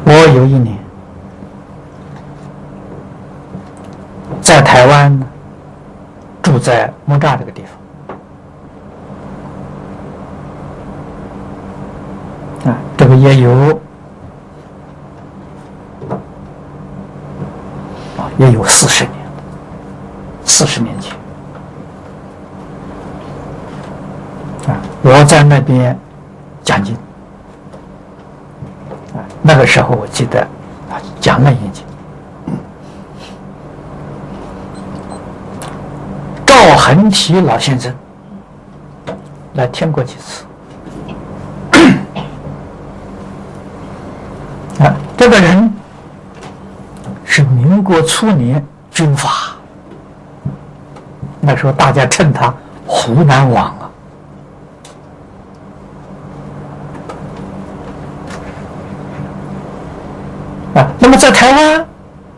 我有一年在台湾住在木栅这个地方，这个也有40年，40年前我在那边讲经那个时候我记得讲了一经，赵恒奇老先生来听过几次。这个人是民国初年军阀，那时候大家称他湖南王那么在台湾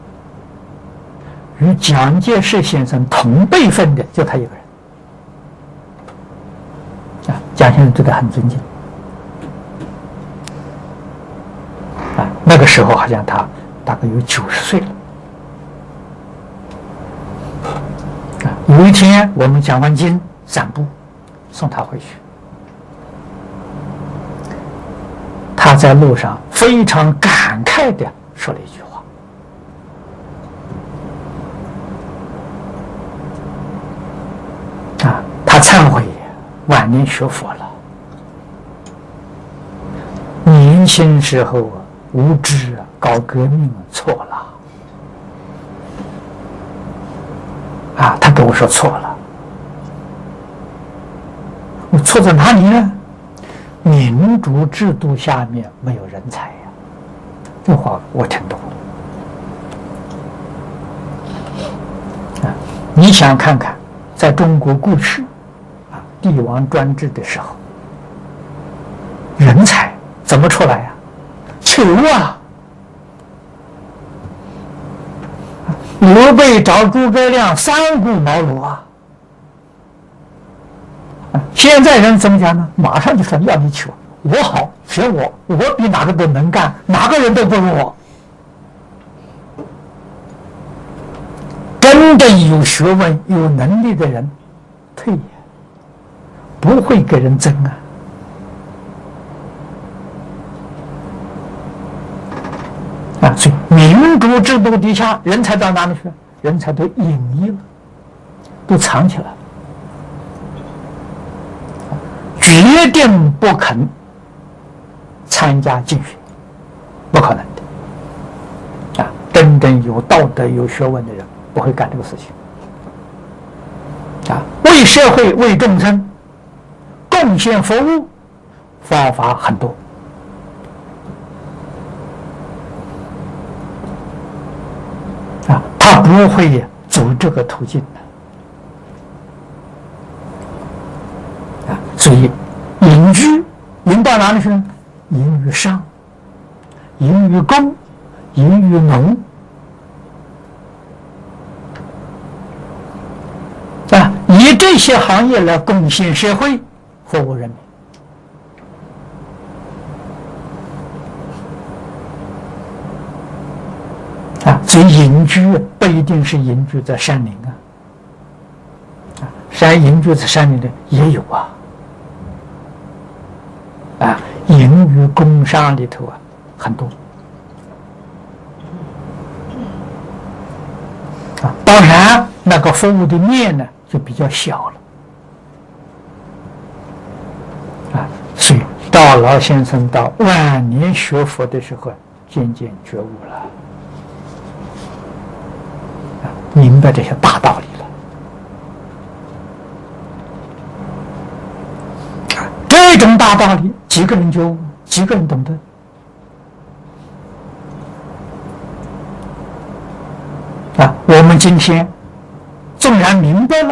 与蒋介石先生同辈分的就他一个人，蒋先生对他很尊敬。那个时候好像他大概有90岁了。有一天我们讲完经散步，送他回去，他在路上非常感慨地说了一句话，他忏悔晚年学佛了，年轻时候无知搞革命错了他跟我说错了，我错在哪里呢？民主制度下面没有人才这话我听懂了你想看看，在中国过去帝王专制的时候，人才怎么出来求刘备找诸葛亮3顾茅庐现在人怎么讲呢？马上就说要你求，我好选我比哪个都能干，哪个人都不如我。真正有学问有能力的人退不会给人争所以民主制度底下人才到哪里去？人才都隐匿了，都藏起来了，决定不肯参加竞选，不可能的真正有道德有学问的人不会干这个事情为社会为众生贡献服务方法很多他不会走这个途径的所以隐居隐到哪里去呢？隐于商，隐于工，隐于农以这些行业来贡献社会服务人民所以隐居不一定是隐居在山林隐居在山林的也有隐于工商里头很多当然那个服务的面呢就比较小了所以到老先生到晚年学佛的时候渐渐觉悟了明白这些大道理了这种大道理几个人觉悟，几个人懂得我们今天纵然明白了